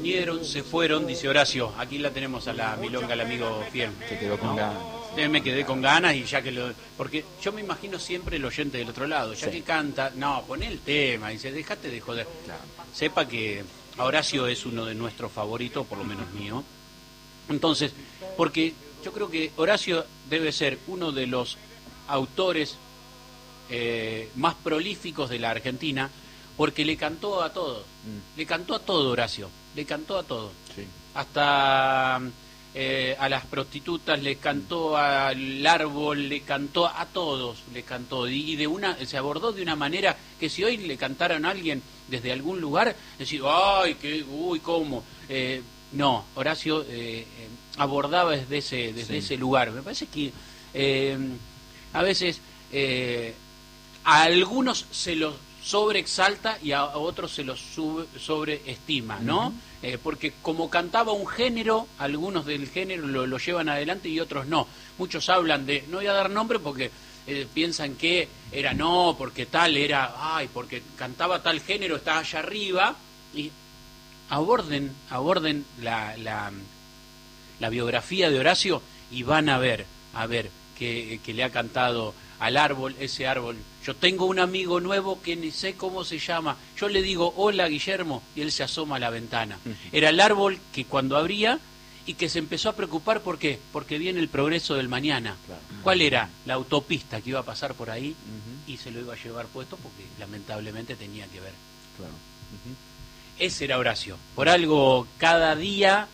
vinieron, se fueron, dice Horacio. Aquí la tenemos a la milonga, el amigo fiel. Se quedó con ganas. Me quedé con ganas y ya que lo... Porque yo me imagino siempre el oyente del otro lado, ya que canta, no, poné el tema, dice, déjate de joder. Claro. Sepa que Horacio es uno de nuestros favoritos, por lo menos mío. Entonces, porque yo creo que Horacio debe ser uno de los autores más prolíficos de la Argentina, porque le cantó a todos. Le cantó a todo Horacio, le cantó a todo. Sí. Hasta a las prostitutas, le cantó al árbol, le cantó a todos, le cantó. Y se abordó de una manera que si hoy le cantaran a alguien desde algún lugar, decir, ay, uy, ¿cómo? No, Horacio abordaba desde ese lugar. Me parece que a veces a algunos se los sobreexalta y a otros se los sobreestima, ¿no? Porque como cantaba un género, algunos del género lo llevan adelante y otros no. Muchos hablan de, no voy a dar nombre porque piensan que era porque tal era, porque cantaba tal género, estaba allá arriba, y aborden la biografía de Horacio y van a ver que le ha cantado al árbol, ese árbol. Yo tengo un amigo nuevo que ni sé cómo se llama. Yo le digo, hola Guillermo, y él se asoma a la ventana. Era el árbol que cuando abría y que se empezó a preocupar, ¿por qué? Porque viene el progreso del mañana. Claro. ¿Cuál era? La autopista que iba a pasar por ahí y se lo iba a llevar puesto porque lamentablemente tenía que ver. Claro. Ese era Horacio. Por algo cada día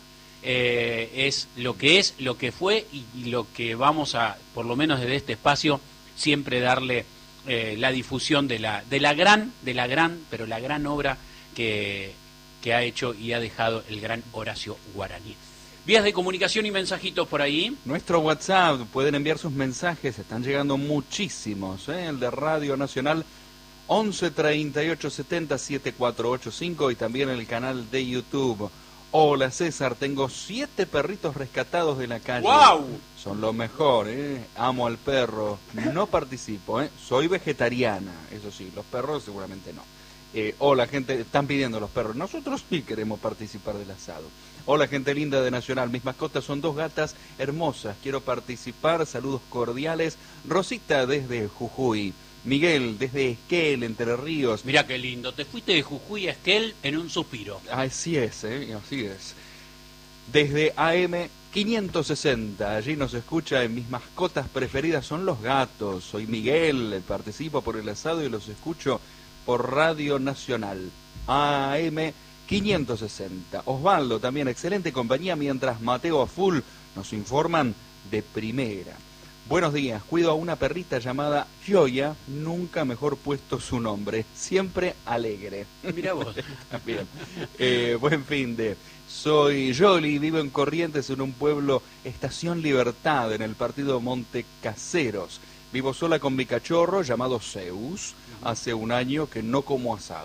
es lo que fue y lo que vamos a, por lo menos desde este espacio, siempre darle la difusión de la gran obra que ha hecho y ha dejado el gran Horacio Guaraní. Vías de comunicación y mensajitos por ahí. Nuestro WhatsApp, pueden enviar sus mensajes, están llegando muchísimos, el de Radio Nacional 11 38 70 7485 y también el canal de YouTube. Hola César, tengo 7 perritos rescatados de la calle. ¡Wow! Son lo mejor, amo al perro. No participo, soy vegetariana, eso sí, los perros seguramente no. Hola gente, están pidiendo los perros, nosotros sí queremos participar del asado. Hola gente linda de Nacional, mis mascotas son 2 gatas hermosas, quiero participar, saludos cordiales. Rosita desde Jujuy. Miguel, desde Esquel, Entre Ríos. Mirá qué lindo, te fuiste de Jujuy a Esquel en un suspiro. Así es, así es. Desde AM 560, allí nos escucha, en mis mascotas preferidas son los gatos. Soy Miguel, participo por el asado y los escucho por Radio Nacional. AM 560. Osvaldo también, excelente compañía, mientras Mateo a full nos informan de primera. Buenos días, cuido a una perrita llamada Gioia, nunca mejor puesto su nombre, siempre alegre. Mirá vos. Bien. Buen fin de... Soy Yoli, vivo en Corrientes, en un pueblo Estación Libertad, en el partido Monte Caseros. Vivo sola con mi cachorro llamado Zeus, hace un año que no como asado.